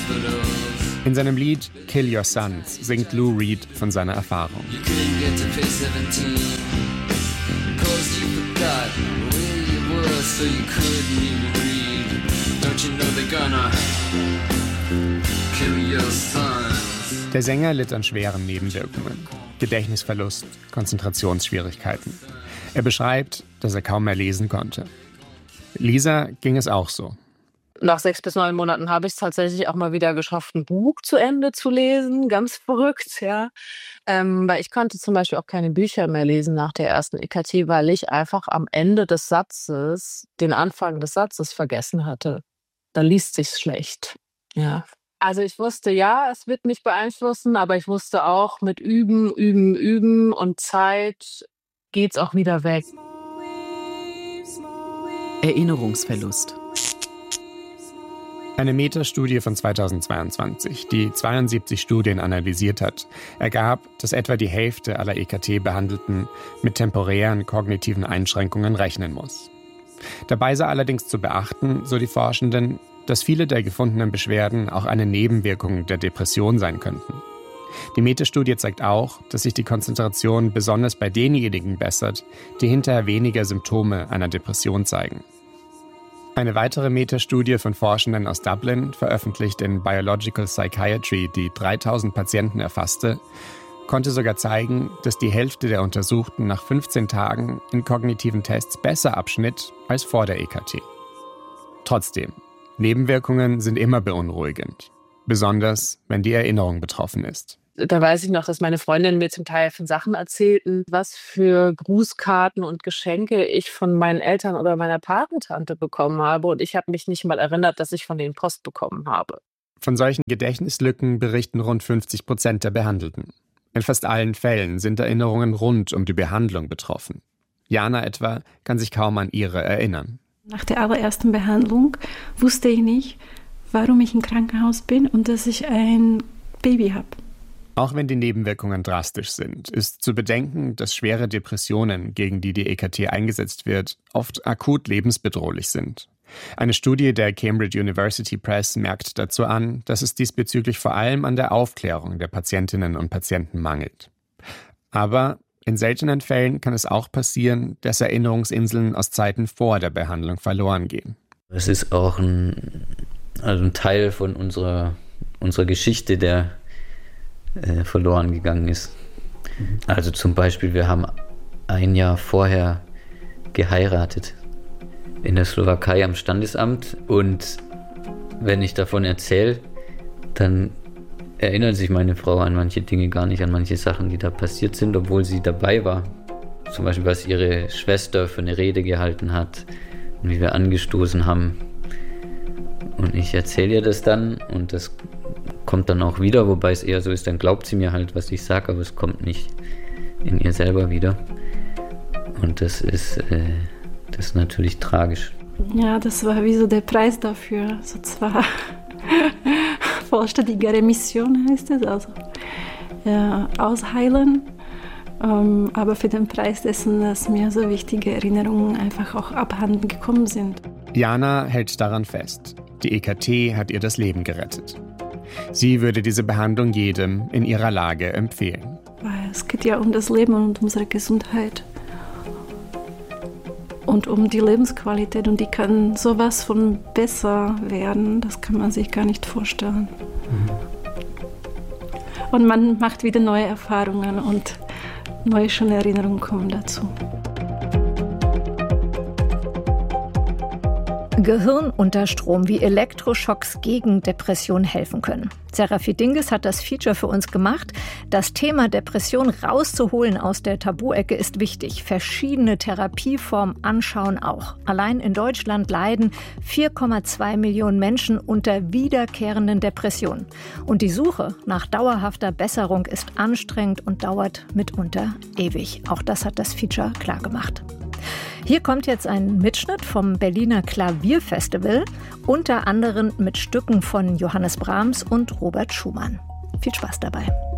In seinem Lied Kill Your Sons singt Lou Reed von seiner Erfahrung. Der Sänger litt an schweren Nebenwirkungen, Gedächtnisverlust, Konzentrationsschwierigkeiten. Er beschreibt, dass er kaum mehr lesen konnte. Lisa ging es auch so. Nach 6 bis 9 Monaten habe ich es tatsächlich auch mal wieder geschafft, ein Buch zu Ende zu lesen. Ganz verrückt, ja. Weil ich konnte zum Beispiel auch keine Bücher mehr lesen nach der ersten EKT, weil ich einfach am Ende des Satzes, den Anfang des Satzes vergessen hatte. Da liest sich's schlecht, ja. Also ich wusste, ja, es wird mich beeinflussen, aber ich wusste auch, mit Üben und Zeit geht's auch wieder weg. Erinnerungsverlust. Eine Metastudie von 2022, die 72 Studien analysiert hat, ergab, dass etwa die Hälfte aller EKT-Behandelten mit temporären kognitiven Einschränkungen rechnen muss. Dabei sei allerdings zu beachten, so die Forschenden, dass viele der gefundenen Beschwerden auch eine Nebenwirkung der Depression sein könnten. Die Metastudie zeigt auch, dass sich die Konzentration besonders bei denjenigen bessert, die hinterher weniger Symptome einer Depression zeigen. Eine weitere Metastudie von Forschenden aus Dublin, veröffentlicht in Biological Psychiatry, die 3000 Patienten erfasste, konnte sogar zeigen, dass die Hälfte der Untersuchten nach 15 Tagen in kognitiven Tests besser abschnitt als vor der EKT. Trotzdem, Nebenwirkungen sind immer beunruhigend, besonders wenn die Erinnerung betroffen ist. Da weiß ich noch, dass meine Freundinnen mir zum Teil von Sachen erzählten, was für Grußkarten und Geschenke ich von meinen Eltern oder meiner Patentante bekommen habe. Und ich habe mich nicht mal erinnert, dass ich von denen Post bekommen habe. Von solchen Gedächtnislücken berichten rund 50% der Behandelten. In fast allen Fällen sind Erinnerungen rund um die Behandlung betroffen. Jana etwa kann sich kaum an ihre erinnern. Nach der allerersten Behandlung wusste ich nicht, warum ich im Krankenhaus bin und dass ich ein Baby habe. Auch wenn die Nebenwirkungen drastisch sind, ist zu bedenken, dass schwere Depressionen, gegen die die EKT eingesetzt wird, oft akut lebensbedrohlich sind. Eine Studie der Cambridge University Press merkt dazu an, dass es diesbezüglich vor allem an der Aufklärung der Patientinnen und Patienten mangelt. Aber in seltenen Fällen kann es auch passieren, dass Erinnerungsinseln aus Zeiten vor der Behandlung verloren gehen. Es ist auch ein Teil von unserer Geschichte, der verloren gegangen ist. Also zum Beispiel, wir haben 1 Jahr vorher geheiratet in der Slowakei am Standesamt, und wenn ich davon erzähle, dann erinnert sich meine Frau an manche Dinge gar nicht, an manche Sachen, die da passiert sind, obwohl sie dabei war. Zum Beispiel, was ihre Schwester für eine Rede gehalten hat und wie wir angestoßen haben. Und ich erzähle ihr das dann und das kommt dann auch wieder, wobei es eher so ist, dann glaubt sie mir halt, was ich sage, aber es kommt nicht in ihr selber wieder. Und das ist natürlich tragisch. Ja, das war wie so der Preis dafür. Also zwar vollständige Remission heißt es, also ausheilen, aber für den Preis dessen, dass mir so wichtige Erinnerungen einfach auch abhanden gekommen sind. Jana hält daran fest. Die EKT hat ihr das Leben gerettet. Sie würde diese Behandlung jedem in ihrer Lage empfehlen. Weil es geht ja um das Leben und um unsere Gesundheit. Und um die Lebensqualität. Und die kann sowas von besser werden. Das kann man sich gar nicht vorstellen. Und man macht wieder neue Erfahrungen und neue schöne Erinnerungen kommen dazu. Gehirn unter Strom, wie Elektroschocks gegen Depression helfen können. Serafi Dinges hat das Feature für uns gemacht. Das Thema Depression rauszuholen aus der Tabu-Ecke ist wichtig. Verschiedene Therapieformen anschauen auch. Allein in Deutschland leiden 4,2 Millionen Menschen unter wiederkehrenden Depressionen. Und die Suche nach dauerhafter Besserung ist anstrengend und dauert mitunter ewig. Auch das hat das Feature klargemacht. Hier kommt jetzt ein Mitschnitt vom Berliner Klavierfestival, unter anderem mit Stücken von Johannes Brahms und Robert Schumann. Viel Spaß dabei.